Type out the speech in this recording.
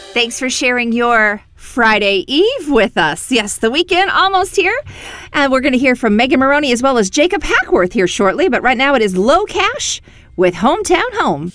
Thanks for sharing your Friday Eve with us. Yes, the weekend almost here. And we're going to hear from Megan Maroney as well as Jacob Hackworth here shortly. But right now it is Low Cash with Hometown Home.